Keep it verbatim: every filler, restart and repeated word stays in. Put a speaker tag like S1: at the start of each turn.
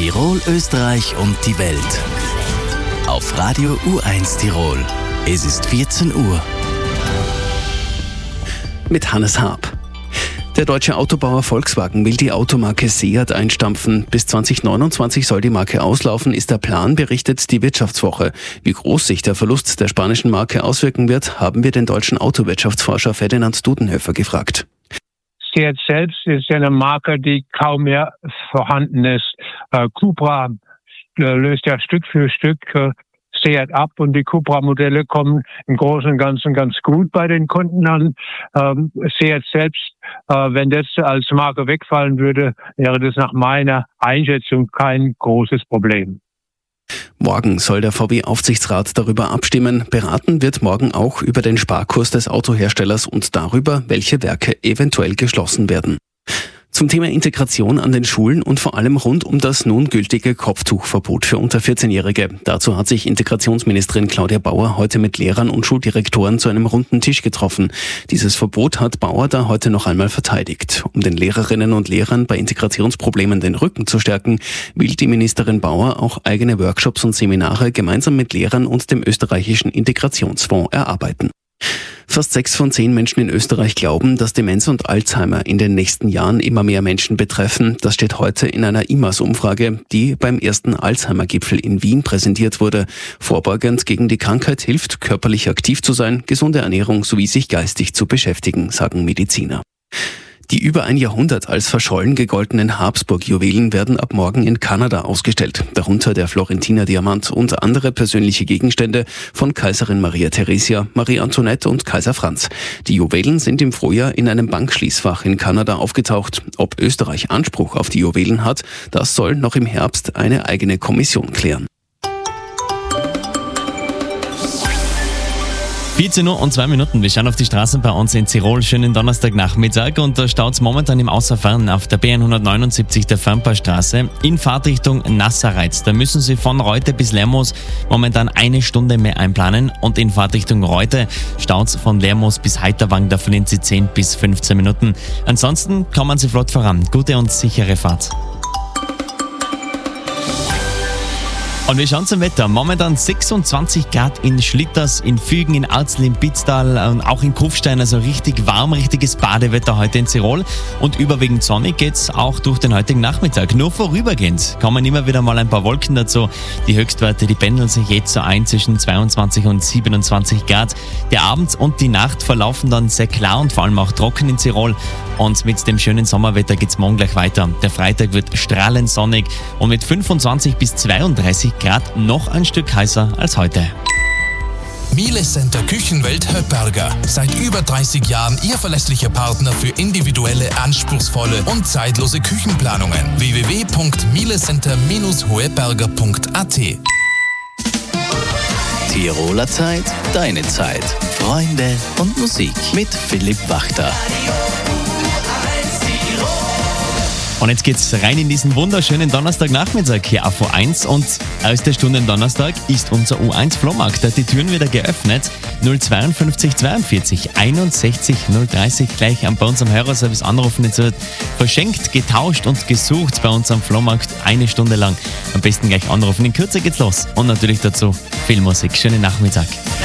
S1: Tirol, Österreich und die Welt. Auf Radio U eins Tirol. Es ist vierzehn Uhr.
S2: Mit Hannes Haab. Der deutsche Autobauer Volkswagen will die Automarke Seat einstampfen. Bis zwanzig neunundzwanzig soll die Marke auslaufen, ist der Plan, berichtet die Wirtschaftswoche. Wie groß sich der Verlust der spanischen Marke auswirken wird, haben wir den deutschen Autowirtschaftsforscher Ferdinand Dudenhöfer gefragt.
S3: Seat selbst ist eine Marke, die kaum mehr vorhanden ist. Äh, Cupra äh, löst ja Stück für Stück äh, Seat ab und die Cupra-Modelle kommen im Großen und Ganzen ganz gut bei den Kunden an. Ähm, Seat selbst, äh, wenn das als Marke wegfallen würde, wäre das nach meiner Einschätzung kein großes Problem.
S2: Morgen soll der V W-Aufsichtsrat darüber abstimmen. Beraten wird morgen auch über den Sparkurs des Autoherstellers und darüber, welche Werke eventuell geschlossen werden. Zum Thema Integration an den Schulen und vor allem rund um das nun gültige Kopftuchverbot für unter vierzehnjährige. Dazu hat sich Integrationsministerin Claudia Bauer heute mit Lehrern und Schuldirektoren zu einem runden Tisch getroffen. Dieses Verbot hat Bauer da heute noch einmal verteidigt. Um den Lehrerinnen und Lehrern bei Integrationsproblemen den Rücken zu stärken, will die Ministerin Bauer auch eigene Workshops und Seminare gemeinsam mit Lehrern und dem österreichischen Integrationsfonds erarbeiten. Fast sechs von zehn Menschen in Österreich glauben, dass Demenz und Alzheimer in den nächsten Jahren immer mehr Menschen betreffen. Das steht heute in einer I M A S-Umfrage, die beim ersten Alzheimer-Gipfel in Wien präsentiert wurde. Vorbeugend gegen die Krankheit hilft, körperlich aktiv zu sein, gesunde Ernährung sowie sich geistig zu beschäftigen, sagen Mediziner. Die über ein Jahrhundert als verschollen gegoltenen Habsburg-Juwelen werden ab morgen in Kanada ausgestellt. Darunter der Florentiner Diamant und andere persönliche Gegenstände von Kaiserin Maria Theresia, Marie Antoinette und Kaiser Franz. Die Juwelen sind im Frühjahr in einem Bankschließfach in Kanada aufgetaucht. Ob Österreich Anspruch auf die Juwelen hat, das soll noch im Herbst eine eigene Kommission klären.
S4: vierzehn Uhr und zwei Minuten. Wir schauen auf die Straßen bei uns in Tirol. Schönen Donnerstagnachmittag und da staut es momentan im Außerfern auf der B hundertneunundsiebzig der Fernpaarstraße in Fahrtrichtung Nassareiz. Da müssen Sie von Reute bis Lermoos momentan eine Stunde mehr einplanen und in Fahrtrichtung Reute staut es von Lermoos bis Heiterwang. Da verlieren Sie zehn bis fünfzehn Minuten. Ansonsten kommen Sie flott voran. Gute und sichere Fahrt. Und wir schauen zum Wetter. Momentan sechsundzwanzig Grad in Schlitters, in Fügen, in Arzl, in Pitztal und auch in Kufstein. Also richtig warm, richtiges Badewetter heute in Tirol. Und überwiegend sonnig geht's auch durch den heutigen Nachmittag. Nur vorübergehend kommen immer wieder mal ein paar Wolken dazu. Die Höchstwerte, die pendeln sich jetzt so ein zwischen zweiundzwanzig und siebenundzwanzig Grad. Der Abend und die Nacht verlaufen dann sehr klar und vor allem auch trocken in Tirol. Und mit dem schönen Sommerwetter geht's morgen gleich weiter. Der Freitag wird strahlend sonnig und mit fünfundzwanzig bis zweiunddreißig Grad noch ein Stück heißer als heute.
S5: Miele Center Küchenwelt Höpperger. Seit über dreißig Jahren Ihr verlässlicher Partner für individuelle, anspruchsvolle und zeitlose Küchenplanungen. w w w punkt mielecenter höpperger punkt a t
S1: Tiroler Zeit, deine Zeit. Freunde und Musik mit Philipp Wachter.
S4: Und jetzt geht's rein in diesen wunderschönen Donnerstagnachmittag hier auf U eins und erste Stunde am Donnerstag ist unser U eins Flohmarkt. Da hat die Türen wieder geöffnet. null zweiundfünfzig zweiundvierzig einundsechzig null dreißig gleich bei uns am Hörerservice anrufen. Jetzt wird verschenkt, getauscht und gesucht bei uns am Flohmarkt eine Stunde lang. Am besten gleich anrufen. In Kürze geht's los. Und natürlich dazu viel Musik. Schönen Nachmittag.